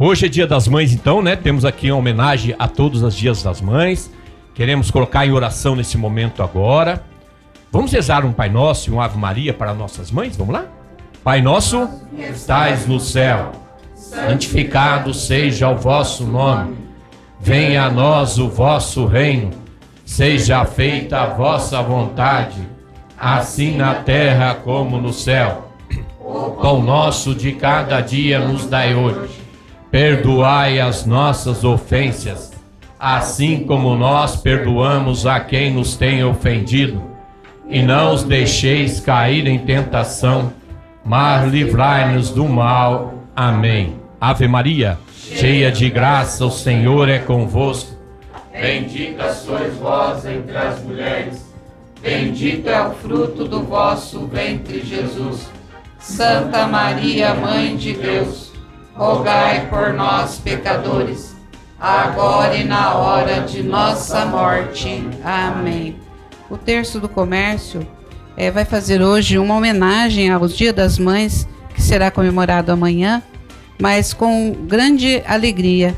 Hoje é Dia das Mães, então, né? Temos aqui uma homenagem a todos os Dias das Mães. Queremos colocar em oração nesse momento agora. Vamos rezar um Pai Nosso e um Ave Maria para nossas mães? Vamos lá? Pai nosso, que estais no céu, santificado seja o vosso nome. Venha a nós o vosso reino. Seja feita a vossa vontade, assim na terra como no céu. O pão nosso de cada dia nos dai hoje. Perdoai as nossas ofensas, assim como nós perdoamos a quem nos tem ofendido. E não os deixeis cair em tentação, mas livrai-nos do mal. Amém. Ave Maria, cheia de graça, o Senhor é convosco. Bendita sois vós entre as mulheres, bendito é o fruto do vosso ventre, Jesus. Santa Maria, Mãe de Deus, rogai por nós, pecadores, agora e na hora de nossa morte. Amém. O Terço do Comércio vai fazer hoje uma homenagem ao Dia das Mães, que será comemorado amanhã, mas com grande alegria,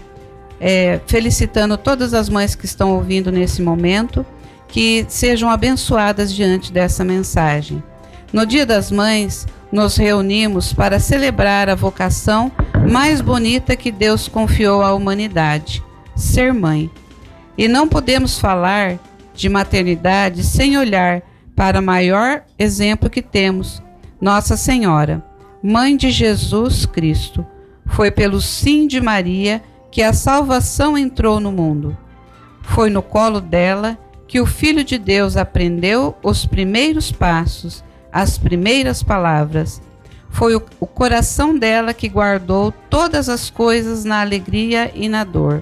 felicitando todas as mães que estão ouvindo nesse momento, que sejam abençoadas diante dessa mensagem. No Dia das Mães, nos reunimos para celebrar a vocação mais bonita que Deus confiou à humanidade, ser mãe. E não podemos falar de maternidade sem olhar para o maior exemplo que temos, Nossa Senhora, Mãe de Jesus Cristo. Foi pelo sim de Maria que a salvação entrou no mundo. Foi no colo dela que o Filho de Deus aprendeu os primeiros passos, as primeiras palavras. Foi o coração dela que guardou todas as coisas na alegria e na dor.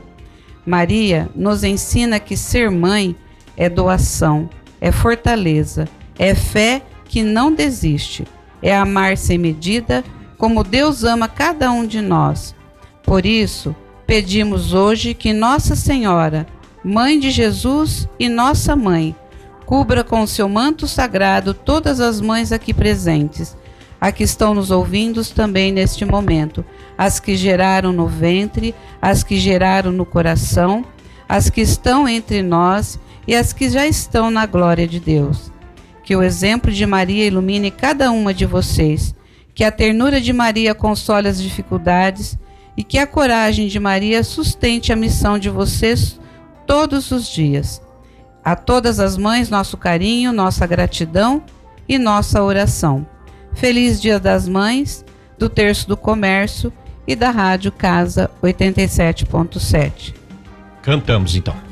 Maria nos ensina que ser mãe é doação, é fortaleza, é fé que não desiste, é amar sem medida, como Deus ama cada um de nós. Por isso, pedimos hoje que Nossa Senhora, Mãe de Jesus e nossa Mãe, cubra com seu manto sagrado todas as mães aqui presentes, a que estão nos ouvindo também neste momento, as que geraram no ventre, as que geraram no coração, as que estão entre nós e as que já estão na glória de Deus. Que o exemplo de Maria ilumine cada uma de vocês, que a ternura de Maria console as dificuldades e que a coragem de Maria sustente a missão de vocês todos os dias. A todas as mães, nosso carinho, nossa gratidão e nossa oração. Feliz Dia das Mães, do Terço do Comércio e da Rádio Casa 87.7. Cantamos então.